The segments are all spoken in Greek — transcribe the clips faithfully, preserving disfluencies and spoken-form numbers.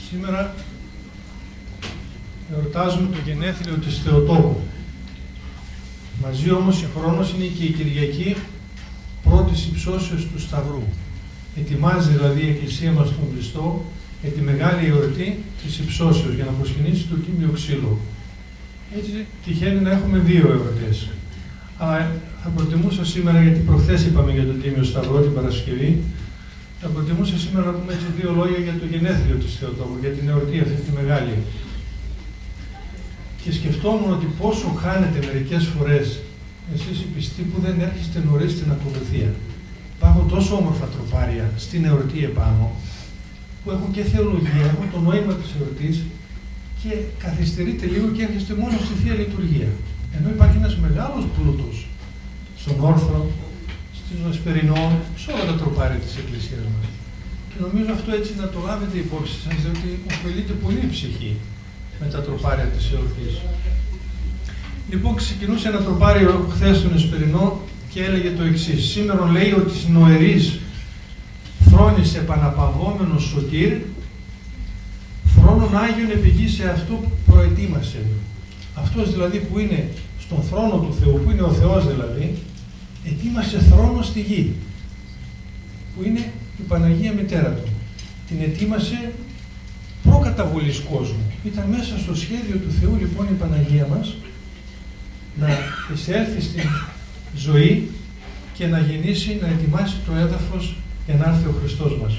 Σήμερα εορτάζουμε το γενέθλιο της Θεοτόκου. Μαζί όμως συγχρόνως είναι και η Κυριακή πρώτης υψώσεως του Σταυρού. Ετοιμάζει δηλαδή η Εκκλησία μας τον Χριστό για τη μεγάλη εορτή της υψώσεως για να προσκυνήσει το Τίμιο Ξύλο. Έτσι τυχαίνει να έχουμε δύο εορτές. Αλλά θα προτιμούσα σήμερα, γιατί προχθές είπαμε για τον Τίμιο Σταυρό την Παρασκευή, θα προτιμούσα σήμερα να πούμε έτσι δύο λόγια για το γενέθλιο της Θεοτόκου, για την εορτή αυτή τη μεγάλη. Και σκεφτόμουν ότι πόσο χάνετε μερικές φορές εσείς οι πιστοί που δεν έρχεστε νωρίς στην ακολουθία. Υπάρχουν τόσο όμορφα τροπάρια στην εορτή επάνω, που έχουν και θεολογία, έχουν το νόημα της εορτής και καθυστερείτε λίγο και έρχεστε μόνο στη Θεία Λειτουργία. Ενώ υπάρχει ένας μεγάλος πλούτος στον όρθρο, στον Βεσπερινό, σε όλα τα τροπάρια της Εκκλησίας μας. Και νομίζω αυτό έτσι να το λάβετε υπόψη σας, διότι ωφελείται πολύ η ψυχή με τα τροπάρια της εορτής. Λοιπόν, ξεκινούσε ένα τροπάριο χθες στον Εσπερινό και έλεγε το εξής. Σήμερα λέει ότι της νοερής θρόνης επαναπαυόμενος σωτήρ, θρόνον Άγιον επηγήσε αυτό που προετοίμασε. Αυτός δηλαδή που είναι στον θρόνο του Θεού, που είναι ο Θεός δηλαδή, ετοίμασε θρόνο στη γη, που είναι η Παναγία Μητέρα του. Την ετοίμασε προκαταβολής κόσμου. Ήταν μέσα στο σχέδιο του Θεού λοιπόν η Παναγία μας να εισέλθει στην ζωή και να γεννήσει, να ετοιμάσει το έδαφος για να έρθει ο Χριστός μας.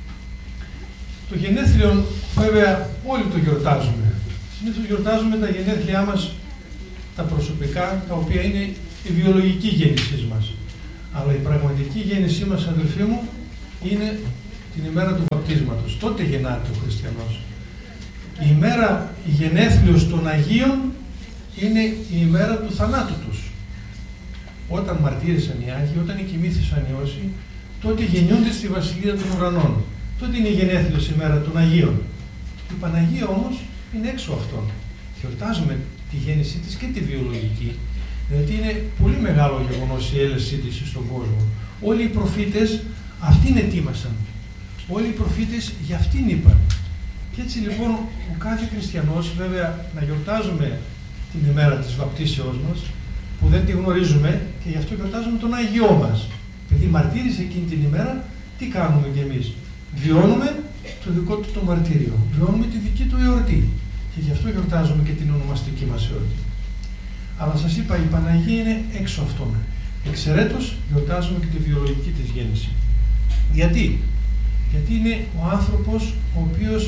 Το γενέθλιο βέβαια όλοι το γιορτάζουμε. Συνήθως γιορτάζουμε τα γενέθλιά μας τα προσωπικά, τα οποία είναι η βιολογική γέννησή μας. Αλλά η πραγματική γέννησή μας, αδελφοί μου, είναι την ημέρα του βαπτίσματος. Τότε γεννάται ο χριστιανός. Η ημέρα η γενέθλιος των Αγίων είναι η ημέρα του θανάτου τους. Όταν μαρτύρησαν οι Άγιοι, όταν κοιμήθησαν οι όσοι, τότε γεννιούνται στη Βασιλεία των Ουρανών. Τότε είναι η γενέθλιος ημέρα των Αγίων. Η Παναγία όμως είναι έξω αυτών. Γιορτάζουμε τη γέννησή της και τη βιολογική, γιατί είναι πολύ μεγάλο γεγονός η έλευσή της στον κόσμο. Όλοι οι προφήτες αυτήν ετοίμασαν. Όλοι οι προφήτες για αυτήν είπαν. Και έτσι λοιπόν ο κάθε χριστιανός, βέβαια να γιορτάζουμε την ημέρα της βαπτίσεώς μας, που δεν τη γνωρίζουμε και γι' αυτό γιορτάζουμε τον Άγιό μας. Επειδή μαρτύρησε εκείνη την ημέρα, τι κάνουμε κι εμείς? Βιώνουμε το δικό του το μαρτύριο. Βιώνουμε τη δική του εορτή. Και γι' αυτό γιορτάζουμε και την ονομαστική μας εορτή. Αλλά σας είπα, η Παναγία είναι έξω αυτών. Εξαιρέτως γιορτάζουμε και τη βιολογική της γέννηση. Γιατί? Γιατί είναι ο άνθρωπος ο οποίος,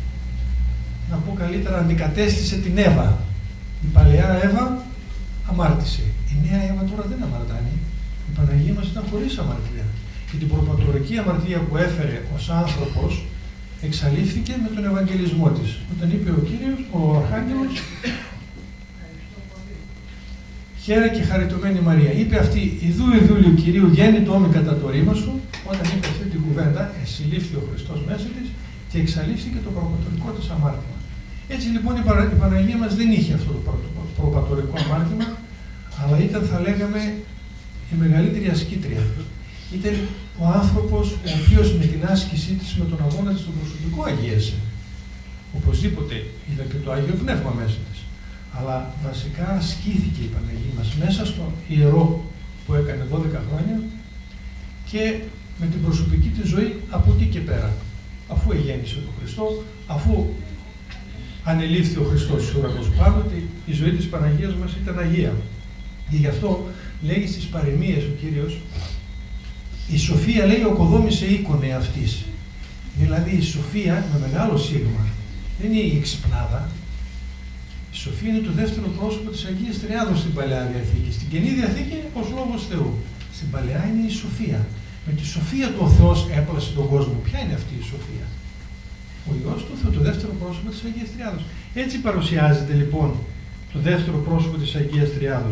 να πω καλύτερα, αντικατέστησε την Εύα. Η παλαιά Εύα αμάρτησε. Η νέα Εύα τώρα δεν αμαρτάνει. Η Παναγία μας ήταν χωρίς αμαρτία. Και την προπατορική αμαρτία που έφερε ως άνθρωπος εξαλείφθηκε με τον Ευαγγελισμό της. Όταν είπε ο Κύριος, ο Αρχάγγελος, χαίρε και χαριτωμένη Μαρία. Είπε αυτή, ιδού ιδούλιο Κυρίου γέννητο όμοι κατά το ρήμα σου. Όταν είπε αυτή την κουβέντα, εσυλλήφθη ο Χριστός μέσα της και εξαλείφθηκε το προπατορικό της αμάρτημα. Έτσι λοιπόν η, Παρα... η Παναγία μας δεν είχε αυτό το προπατορικό αμάρτημα, αλλά ήταν, θα λέγαμε, η μεγαλύτερη ασκήτρια. Ήταν ο άνθρωπος ο οποίος με την άσκησή της, με τον αγώνα της, τον προσωπικό αγίασε. Οπωσδήποτε είδα και το Άγιο Πνεύμα μέσα της. Αλλά βασικά ασκήθηκε η Παναγία μας μέσα στο ιερό που έκανε δώδεκα χρόνια και με την προσωπική της ζωή από εκεί και πέρα. Αφού εγέννησε τον Χριστό, αφού ανελήφθη ο Χριστός στους ουρανούς, πάντοτε η ζωή της Παναγίας μας ήταν Αγία. Και γι' αυτό λέγει στις παροιμίες ο Κύριος, η Σοφία, λέει, οκοδόμησε οίκονε αυτής. Δηλαδή η Σοφία με μεγάλο σίγμα δεν είναι η εξυπνάδα. Η Σοφία είναι το δεύτερο πρόσωπο της Αγίας Τριάδος στην Παλαιά Διαθήκη. Στην Καινή Διαθήκη ως Λόγος Θεού. Στην Παλαιά είναι η Σοφία. Με τη Σοφία του ο Θεός έπλασε τον κόσμο. Ποια είναι αυτή η Σοφία? Ο Υιός του Θεού, το δεύτερο πρόσωπο της Αγίας Τριάδος. Έτσι παρουσιάζεται λοιπόν το δεύτερο πρόσωπο της Αγίας Τριάδος.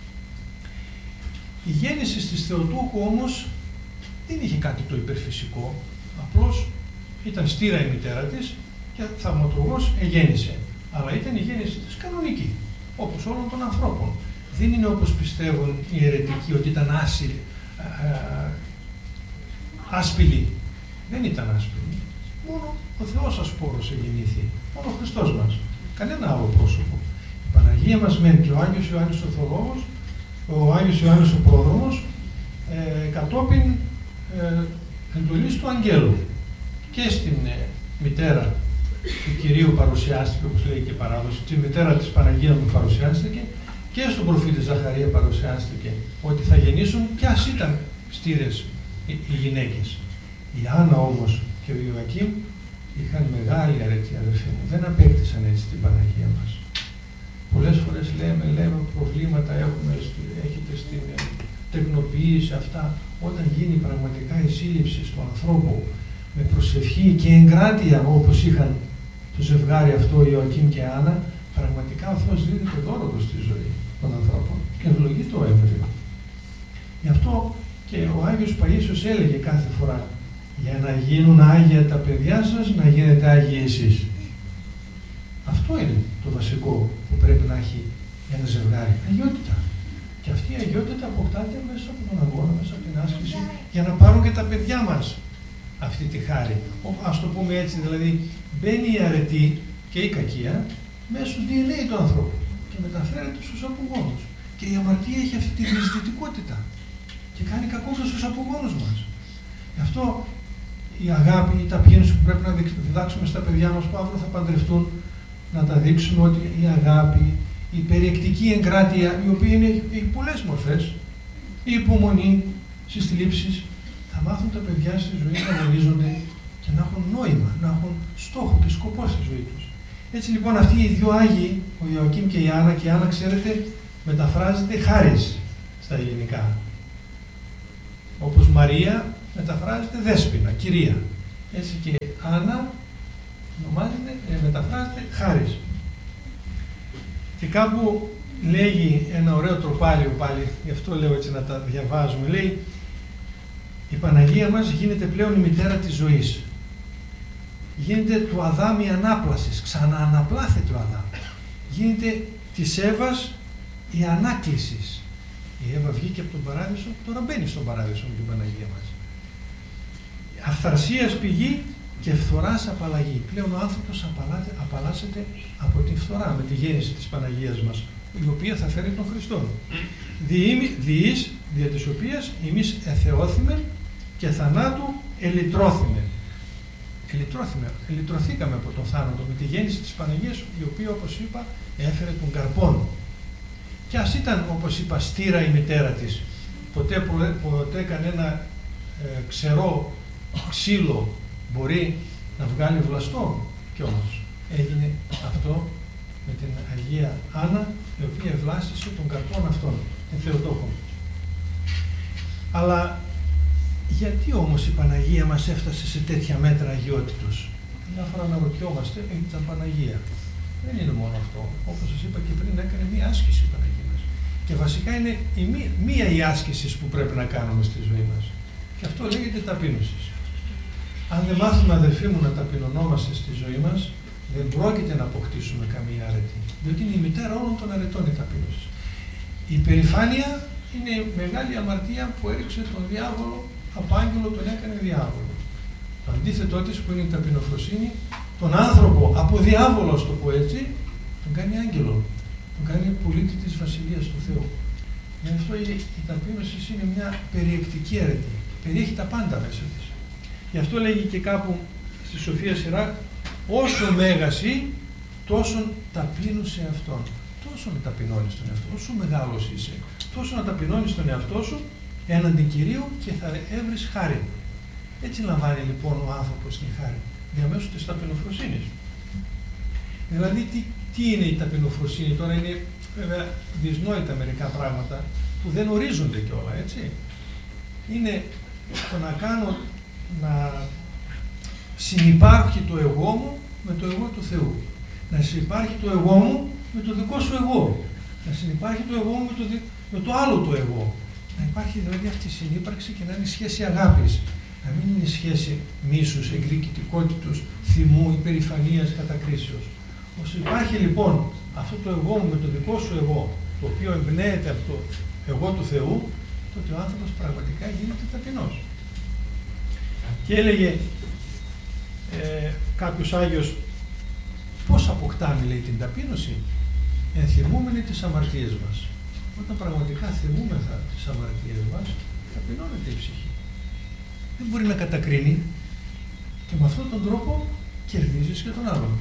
Η γέννηση της Θεοτόκου όμως δεν είχε κάτι το υπερφυσικό. Απλώς ήταν στήρα η μητέρα της και θαυματουργός εγέννησε. Αλλά ήταν η γέννηση της κανονική, όπως όλων των ανθρώπων. Δεν είναι όπως πιστεύουν οι αιρετικοί ότι ήταν άσυλη, άσπηλη. Δεν ήταν άσπηλη. μόνο ο Θεός σας πόρος εγεννήθη, μόνο ο Χριστός μας, κανένα άλλο πρόσωπο. Η Παναγία μας μένει και ο Άγιος Ιωάννης ο Θεολόγος, ο Άγιος Ιωάννης ο Πρόδρομος, ε, κατόπιν ε, εντολής του Αγγέλου. Και στην ε, μητέρα του Κυρίου παρουσιάστηκε, όπως λέει και η παράδοση, τη μητέρα της Παναγίας μου παρουσιάστηκε, και στον προφήτη Ζαχαρία παρουσιάστηκε ότι θα γεννήσουν, κι ας ήταν στήρες οι, οι γυναίκες. Η Άννα όμως και ο Ιωακήμ είχαν μεγάλη αρετή, αδερφοί μου, δεν απέκτησαν έτσι την Παναγία μας. Πολλές φορές λέμε, λέμε προβλήματα έχουμε, έχετε στην ε, τεκνοποίηση αυτά, όταν γίνει πραγματικά η σύλληψη του ανθρώπου με προσευχή και εγκράτεια όπως είχαν το ζευγάρι αυτό Ιωακήμ και Άννα, πραγματικά ο Θεός δίνει το δώρο του στη ζωή των ανθρώπων και ευλογεί το έμβριο. Γι' αυτό και ο Άγιος Παΐσιος έλεγε κάθε φορά, για να γίνουν άγια τα παιδιά σας, να γίνετε άγιοι εσείς. Αυτό είναι το βασικό που πρέπει να έχει ένα ζευγάρι, αγιότητα. Και αυτή η αγιότητα αποκτάται μέσα από τον αγώνα, μέσα από την άσκηση, για να πάρουν και τα παιδιά μας αυτή τη χάρη. Ας το πούμε έτσι, δηλαδή μπαίνει η αρετή και η κακία μέσα στο ντι εν έι του ανθρώπου και μεταφέρεται στους απογόνους. Και η αμαρτία έχει αυτή τη δυσδυτικότητα και κάνει κακό στους απογόνους μας. Γι' αυτό η αγάπη, η ταπείνωση που πρέπει να διδάξουμε στα παιδιά μας που αύριο θα παντρευτούν, να τα δείξουμε ότι η αγάπη, η περιεκτική εγκράτεια, η οποία είναι, έχει πολλές μορφές, η υπομονή στις θλίψεις, θα μάθουν τα παιδιά στη ζωή να αγωνίζονται και να έχουν νόημα, να έχουν στόχο και σκοπό στη ζωή τους. Έτσι λοιπόν αυτοί οι δύο Άγιοι, ο Ιωακήμ και η Άννα, και η Άννα ξέρετε μεταφράζεται χάρις στα ελληνικά. Όπως Μαρία μεταφράζεται δέσποινα, κυρία. Έτσι και Άννα ονομάζεται, ε, μεταφράζεται χάρις. Και κάπου λέγει ένα ωραίο τροπάριο πάλι, γι' αυτό λέω έτσι να τα διαβάζουμε, λέει η Παναγία μας γίνεται πλέον η μητέρα της ζωής. Γίνεται του Αδάμ η ανάπλασης, ξανααναπλάθεται ο Αδάμ. Γίνεται της Εύας η ανάκλησης. Η Εύα βγήκε από τον παράδεισο, τώρα μπαίνει στον παράδεισο με την Παναγία μας. Αυθαρσίας πηγή και φθοράς απαλλαγή. Πλέον ο άνθρωπος απαλλάσσεται από τη φθορά με τη γέννηση της Παναγίας μας, η οποία θα φέρει τον Χριστό. Διείς, δια της οποίας εμείς εθεώθημεν και θανάτου ελυτρώθημεν. Ελυτρώθημε, ελυτρωθήκαμε από τον θάνατο με τη γέννηση της Παναγίας, η οποία, όπως είπα, έφερε τον καρπόν. Και ας ήταν, όπως είπα, στήρα η μητέρα της, ποτέ, ποτέ κανένα ε, ξερό ξύλο μπορεί να βγάλει βλαστό, κι όμως έγινε αυτό με την Αγία Άννα, η οποία ευλάστησε τον καρπόν αυτόν, την Θεοτόκο. Αλλά γιατί όμως η Παναγία μας έφτασε σε τέτοια μέτρα αγιότητος? Μια φορά να ρωτιόμαστε, ήταν Παναγία. Δεν είναι μόνο αυτό. Όπως σας είπα και πριν, έκανε μία άσκηση η Παναγία μας. Και βασικά είναι η μία, μία η άσκηση που πρέπει να κάνουμε στη ζωή μας. Και αυτό λέγεται ταπείνωση. Αν δεν μάθουμε, αδελφοί μου, να ταπεινωνόμαστε στη ζωή μας, δεν πρόκειται να αποκτήσουμε καμία αρετή. Διότι είναι η μητέρα όλων των αρετών η ταπείνωση. Η υπερηφάνεια είναι μεγάλη αμαρτία που έριξε τον διάβολο, από άγγελο τον έκανε διάβολο. Το αντίθετό της, που είναι η ταπεινοφροσύνη, τον άνθρωπο από διάβολο, ας το πω έτσι, τον κάνει άγγελο. Τον κάνει πολίτη της Βασιλείας του Θεού. Γι' αυτό η, η ταπείνωση είναι μια περιεκτική αρετή. Περιέχει τα πάντα μέσα της. Γι' αυτό λέγει και κάπου στη Σοφία Σειρά, όσο μέγας ή, τόσο ταπείνωσε αυτόν. Τόσο να ταπεινώνεις τον εαυτό σου, όσο μεγάλος είσαι, τόσο να ταπεινώνεις τον εαυτό σου έναντι Κυρίου και θα έβρεις χάρη. Έτσι λαμβάνει λοιπόν ο άνθρωπος την χάρη, διαμέσου της ταπεινοφροσύνης. Δηλαδή, τι, τι είναι η ταπεινοφροσύνη? Τώρα είναι βέβαια δυσνόητα μερικά πράγματα που δεν ορίζονται κιόλα, έτσι. Είναι το να κάνω, να συνυπάρχει το εγώ μου με το εγώ του Θεού. Να συνυπάρχει το εγώ μου με το δικό σου εγώ. Να συνυπάρχει το εγώ μου με το, δι... με το άλλο το εγώ. Να υπάρχει δηλαδή αυτή η συνύπαρξη και να είναι σχέση αγάπης. Να μην είναι σχέση μίσους, εκδικητικότητος, θυμού, υπερηφανίας, κατακρίσεως. Όσο υπάρχει λοιπόν αυτό το εγώ μου με το δικό σου εγώ, το οποίο εμπνέεται από το εγώ του Θεού, τότε ο άνθρωπος πραγματικά γίνεται ταπεινός. Και έλεγε ε, κάποιος Άγιος πώς αποκτάμε, λέει, την ταπείνωση? Ενθυμούμενοι τις αμαρτίες μας. Όταν πραγματικά θυμούμεθα τις αμαρτίες μας, ταπεινώνεται η ψυχή. Δεν μπορεί να κατακρίνει και με αυτόν τον τρόπο κερδίζεις και τον άλλον.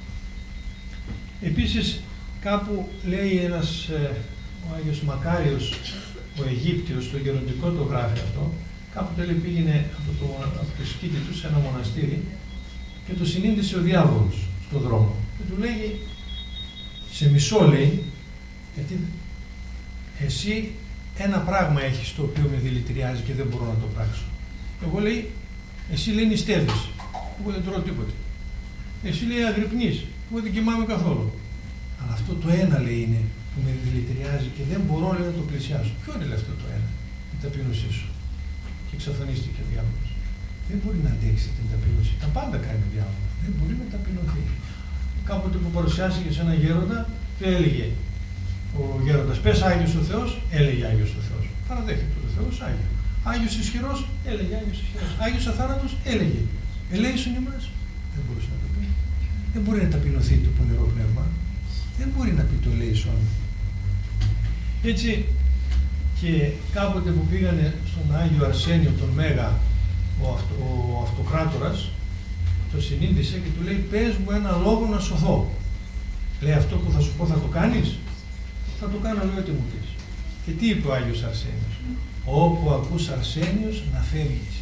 Επίσης, κάπου λέει ένας, ε, ο Άγιος Μακάριος, ο Αιγύπτιος, το γεροντικό το γράφει αυτό, κάποτε λέει, πήγαινε από το, από το σκήτη του σε ένα μοναστήρι και το συνήντησε ο διάβολος στον δρόμο. Και του λέει, σε μισό, λέει, γιατί εσύ ένα πράγμα έχεις το οποίο με δηλητηριάζει και δεν μπορώ να το πράξω. Εγώ, λέει, εσύ, λέει, νηστεύεις, εγώ δεν τρώω τίποτε. Εσύ, λέει, αγρυπνείς, εγώ δεν κοιμάμαι καθόλου. Αλλά αυτό το ένα, λέει, είναι που με δηλητηριάζει και δεν μπορώ, λέει, να το πλησιάσω. Ποιο είναι, λέει, αυτό το ένα? Η ταπείνωσή σου. Και εξαφανίστηκε ο διάβολος. Δεν μπορεί να αντέξει την ταπείνωση. Τα πάντα κάνει ο διάβολος. Δεν μπορεί να ταπεινωθεί. Κάποτε που παρουσιάστηκε σε έναν γέροντα, του έλεγε ο γέροντας, πες Άγιος ο Θεός, έλεγε Άγιος ο Θεός. Παραδέχεται ο Θεός Άγιο. Άγιος ισχυρός, έλεγε Άγιος ισχυρός. Άγιος αθάνατος, έλεγε. Ελέησον ημάς. Δεν μπορούσε να το πει. Δεν μπορεί να ταπεινωθεί το πονηρό πνεύμα. Δεν μπορεί να πει το ελέησον. Έτσι, και κάποτε που πήγανε στον Άγιο Αρσένιο τον Μέγα, ο, αυτο, ο αυτοκράτορας, το συνείδησε και του λέει, πες μου ένα λόγο να σωθώ. Λέει, αυτό που θα σου πω θα το κάνεις? Θα το κάνω, λέει, ό,τι μου πεις. Και τι είπε ο Άγιος Αρσένιος? Όπου ακούς Αρσένιος να φεύγεις.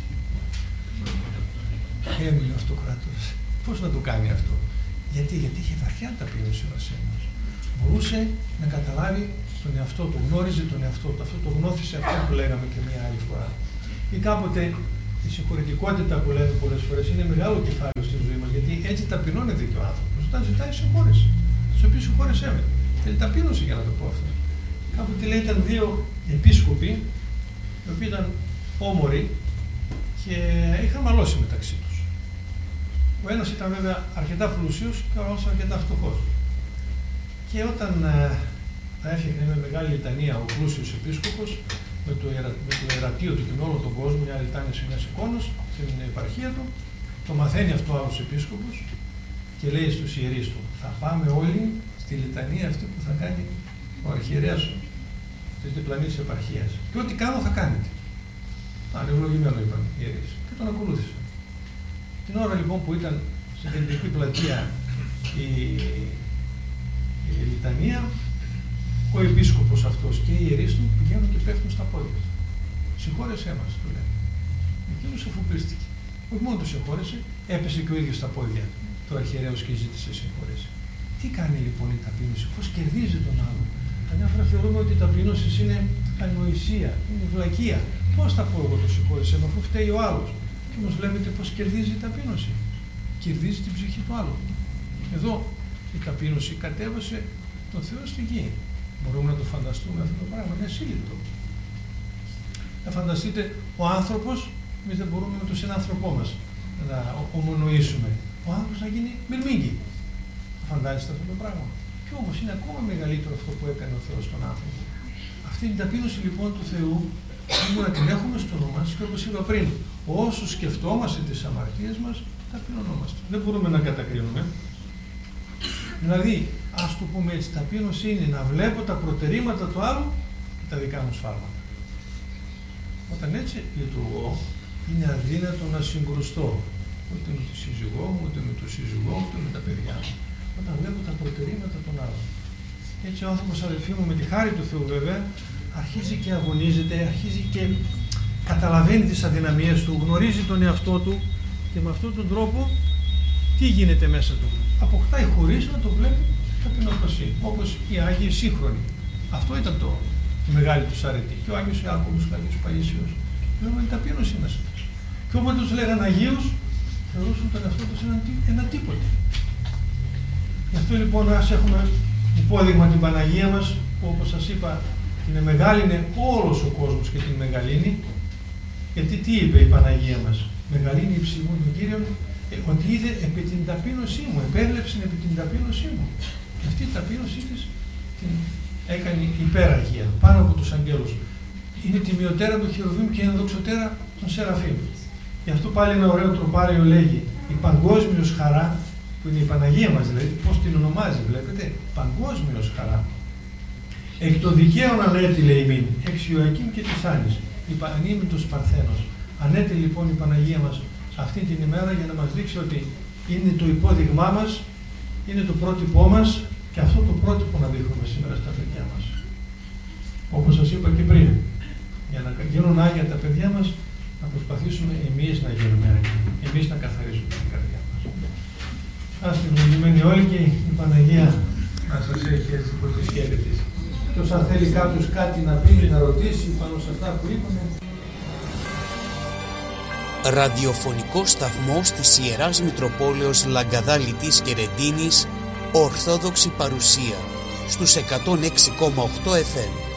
Έμεινε ο αυτοκράτορας. Πώς να το κάνει αυτό? Γιατί, γιατί είχε βαθιά ταπείνωση ο Αρσένιος. Μπορούσε να καταλάβει τον εαυτό του, γνώριζε τον εαυτό του. Αυτό το γνώθησε, αυτό που λέγαμε και μία άλλη φορά. Ή κάποτε η συγχωρητικότητα που λέμε πολλές φορές είναι μεγάλο κεφάλαιο στη ζωή μας, γιατί έτσι ταπεινώνεται και ο άνθρωπος. Όταν ζητάει συγχώρεση, στους οποίους συγχώρεσέ με. Θέλει ταπείνωση, για να το πω αυτό. Κάποτε, λέει, ήταν δύο επίσκοποι, οι οποίοι ήταν όμοροι και είχαν μαλώσει μεταξύ τους. Ο ένας ήταν βέβαια αρκετά πλούσιος και ο άλλος αρκετά φτωχός. Και όταν ε, θα έφτιαχνε με μεγάλη λιτανία ο πλούσιος επίσκοπος, με το, με το ιερατείο του και με όλο τον κόσμο, μια λιτάνια σε μια εικόνας, στην επαρχία του, το μαθαίνει αυτό ο άλλος επίσκοπος και λέει στους ιερείς του, θα πάμε όλοι στη λιτανία αυτή που θα κάνει ο αρχιερέας της διπλανής επαρχίας. Και ό,τι κάνω θα κάνετε. Αν ευλογημένο, είπαν οι ιερείς. Και τον ακολούθησαν. Την ώρα λοιπόν που ήταν στην κεντρική πλατεία η, η λιτανία, ο επίσκοπος αυτός και οι ιερείς του πηγαίνουν και πέφτουν στα πόδια του. Συγχώρεσέ μας, του λένε. Εκείνος αφοπλίστηκε. Όχι μόνο του συγχώρεσε, έπεσε και ο ίδιος στα πόδια του αρχιερέως και ζήτησε συγχώρεση. Τι κάνει λοιπόν η ταπείνωση, πώς κερδίζει τον άλλον? Καμιά φορά θεωρούμε ότι η ταπείνωση είναι ανοησία, είναι βλακεία. Πώς θα πω εγώ το συγχώρεσέ με, αφού φταίει ο άλλος? Και όμως βλέπετε πώς κερδίζει η ταπείνωση. Κερδίζει την ψυχή του άλλου. Εδώ η ταπείνωση κατέβασε τον Θεό στη γη. Μπορούμε να το φανταστούμε αυτό το πράγμα, είναι ασύλληπτο. Να φανταστείτε ο άνθρωπος, εμείς δεν μπορούμε με τον συνάνθρωπό μας να ομονοήσουμε. Ο άνθρωπος να γίνει μυρμήγκι. Θα φαντάζεστε αυτό το πράγμα. Και όμως είναι ακόμα μεγαλύτερο αυτό που έκανε ο Θεός στον άνθρωπο. Αυτή την ταπείνωση λοιπόν του Θεού μπορούμε να την έχουμε στο νου μας και όπως είπα πριν, όσο σκεφτόμαστε τις αμαρτίες μας, ταπεινωνόμαστε. Δεν μπορούμε να κατακρίνουμε. Δηλαδή, ας το πούμε έτσι, ταπείνωση είναι να βλέπω τα προτερήματα του άλλου και τα δικά μου σφάλματα. Όταν έτσι λειτουργώ, είναι αδύνατο να συγκρουστώ ούτε με τη σύζυγό μου, ούτε με τον σύζυγό μου, ούτε με τα παιδιά μου. Όταν βλέπω τα προτερήματα των άλλων. Έτσι ο άνθρωπος, αδελφοί μου, με τη χάρη του Θεού βέβαια, αρχίζει και αγωνίζεται, αρχίζει και καταλαβαίνει τις αδυναμίες του, γνωρίζει τον εαυτό του και με αυτόν τον τρόπο τι γίνεται μέσα του? Αποκτάει χωρίς να το βλέπει ταπεινοφροσύνη, όπως οι Άγιοι σύγχρονοι. Αυτό ήταν το η μεγάλη τους αρετή. Και ο Άγιος Ιάκωβος και ο Άγιος Παΐσιος βλέπουν την ταπείνωση μέσα τους. Και όποτε τους λέγανε Αγίους, θεωρούσαν τον εαυτό τους ένα, ένα τίποτε. Γι' αυτό λοιπόν ας έχουμε υπόδειγμα την Παναγία μας, που όπως σας είπα είναι μεγάλη, είναι όλος ο κόσμος και την μεγαλύνει. Γιατί τι είπε η Παναγία μας? Μεγαλύνει η ψυχή μου τον Κύριον, ε, ότι είδε επί την ταπείνωσή μου, επέβλεψε επί την ταπείνωσή μου. Και αυτή η ταπείνωσή της την έκανε υπεραγία, πάνω από τους αγγέλους. Είναι τιμιωτέρα του Χερουβίμ και ενδοξωτέρα των Σεραφείμ. Γι' αυτό πάλι ένα ωραίο τροπάριο λέγει, η παγκόσμιος χαρά, που είναι η Παναγία μας δηλαδή, πώς την ονομάζει, βλέπετε, παγκόσμιος χαρά. Εκ το δικαίων ανέτη λέει μην, εξ Ιωακήμ και της Άνης, ανήμητος Παρθένος. Ανέτη λοιπόν η Παναγία μας αυτή την ημέρα για να μας δείξει ότι είναι το υπόδειγμά μας, είναι το πρότυπό μας και αυτό το πρότυπο να δείχνουμε σήμερα στα παιδιά μας. Όπως σας είπα και πριν, για να γίνουν άγια τα παιδιά μας, να προσπαθήσουμε εμείς να γίνουμε άγιοι, εμείς να καθαρίσουμε την καρδιά μας. Ας την ευλογημένη όλη και η Παναγία να σας έχει έτσι προς τη σχέδια της. Και αν θέλει κάποιος κάτι να πει, να ρωτήσει πάνω σε αυτά που είπαμε. Ραδιοφωνικό σταθμός της Ιεράς Μητροπόλεως Λαγκαδάλητης και Ρεντίνης, Ορθόδοξη παρουσία στους εκατόν έξι κόμμα οκτώ εφ εμ.